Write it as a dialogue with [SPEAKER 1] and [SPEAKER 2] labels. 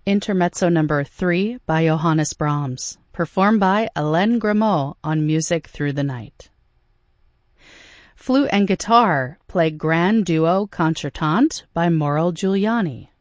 [SPEAKER 1] Intermezzo number 3 by Johannes Brahms, performed by Hélène Grimaud on Music Through the Night. Flute and guitar play Grand Duo Concertante by Mauro Giuliani.